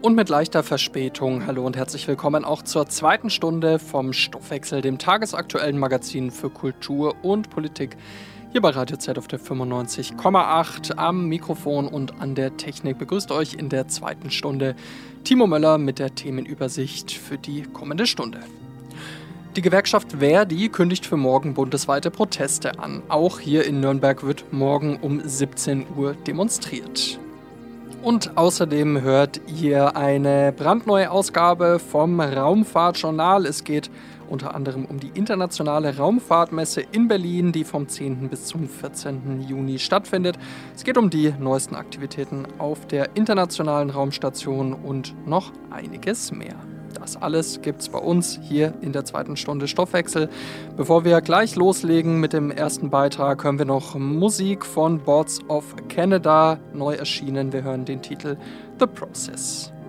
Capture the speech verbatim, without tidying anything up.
Und mit leichter Verspätung, hallo und herzlich willkommen auch zur zweiten Stunde vom Stoffwechsel, dem tagesaktuellen Magazin für Kultur und Politik. Hier bei Radio Z auf der fünfundneunzig Komma acht. Am Mikrofon und an der Technik begrüßt euch in der zweiten Stunde Timo Möller mit der Themenübersicht für die kommende Stunde. Die Gewerkschaft Verdi kündigt für morgen bundesweite Proteste an. Auch hier in Nürnberg wird morgen um siebzehn Uhr demonstriert. Und außerdem hört ihr eine brandneue Ausgabe vom Raumfahrtjournal. Es geht unter anderem um die internationale Raumfahrtmesse in Berlin, die vom zehnten bis zum vierzehnten Juni stattfindet. Es geht um die neuesten Aktivitäten auf der internationalen Raumstation und noch einiges mehr. Das alles gibt's bei uns hier in der zweiten Stunde Stoffwechsel. Bevor wir gleich loslegen mit dem ersten Beitrag, hören wir noch Musik von Boards of Canada, neu erschienen. Wir hören den Titel The Process.